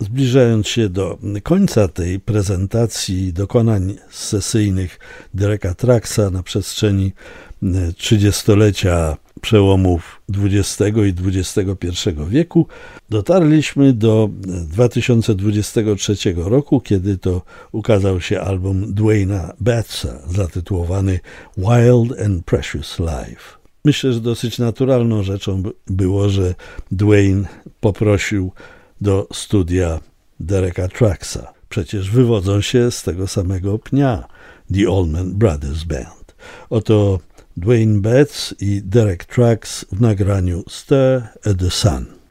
Zbliżając się do końca tej prezentacji dokonań sesyjnych Dereka Trucksa na przestrzeni 30-lecia przełomów XX i XXI wieku, dotarliśmy do 2023 roku, kiedy to ukazał się album Dwayna Batsa zatytułowany Wild and Precious Life. Myślę, że dosyć naturalną rzeczą było, że Dwayne poprosił do studia Dereka Trucksa. Przecież wywodzą się z tego samego pnia The Allman Brothers Band. Oto Dwayne Batts i Derek Trucks w nagraniu Stare at the Sun.